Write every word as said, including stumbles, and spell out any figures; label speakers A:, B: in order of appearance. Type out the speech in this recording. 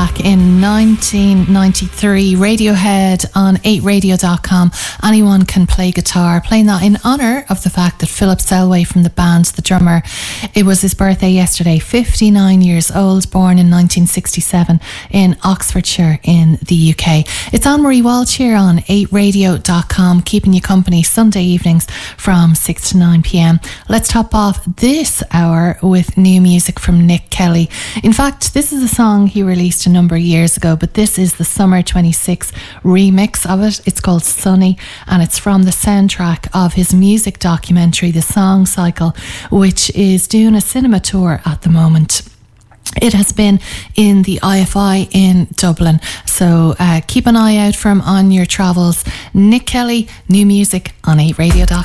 A: back in nineteen ninety-three. Radiohead on eight radio dot com. Anyone can play guitar. Playing that in honour of the fact that Philip Selway from the band, the drummer, it was his birthday yesterday. fifty-nine years old, born in nineteen sixty-seven in Oxfordshire in the U K. It's Anne-Marie Walsh here on eight radio dot com, keeping you company Sunday evenings from six to nine p.m. Let's top off this hour with new music from Nick Kelly. In fact, this is a song he released a number of years ago, but this is the Summer twenty-six remix of it. It's called Sunny, and it's from the soundtrack of his music documentary, The Song Cycle, which is doing a cinema tour at the moment. It has been in the I F I in Dublin, so uh, keep an eye out for him on your travels. Nick Kelly, new music on eight radio dot com.